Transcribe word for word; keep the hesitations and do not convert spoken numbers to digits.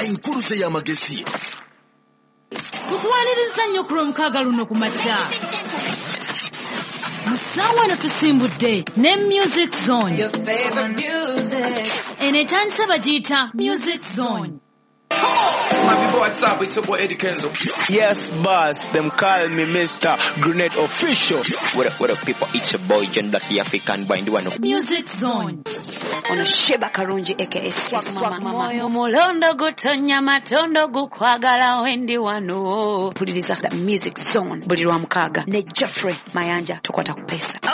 enkuruze y'amagezi. Tukuwaniriza nnyo ku lwomukaaga luno ku makya. Musawa na tusimbudde ne Music Zone. Your favorite music. Eno etandise bagiyita Music Zone. My people, what's up? It's your boy Eddie Kenzo. Yes, boss. Them call me Mister Grenade Official. What up, what up, people? It's your boy John Black, the African boy in the one. Music Zone. Ono Sheba Karungi aka Swag Mama. Moyo mulondo gutonya matondo gukwagala wendi wano. Puliriza the Music Zone. Buli lwa mukaaga ne Jeffrey Mayanja tukwata ku pesa.